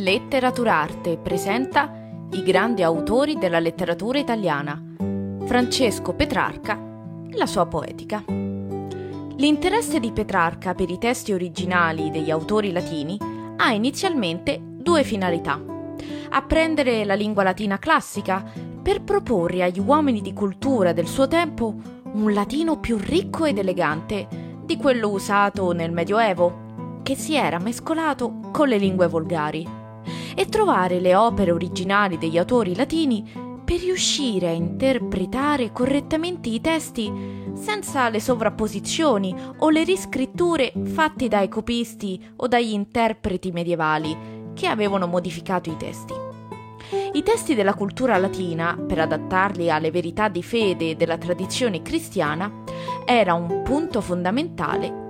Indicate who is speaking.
Speaker 1: Letteraturarte presenta i grandi autori della letteratura italiana, Francesco Petrarca e la sua poetica. L'interesse di Petrarca per i testi originali degli autori latini ha inizialmente due finalità: apprendere la lingua latina classica per proporre agli uomini di cultura del suo tempo un latino più ricco ed elegante di quello usato nel Medioevo, che si era mescolato con le lingue volgari, e trovare le opere originali degli autori latini per riuscire a interpretare correttamente i testi senza le sovrapposizioni o le riscritture fatte dai copisti o dagli interpreti medievali che avevano modificato i testi. I testi della cultura latina, per adattarli alle verità di fede della tradizione cristiana, era un punto fondamentale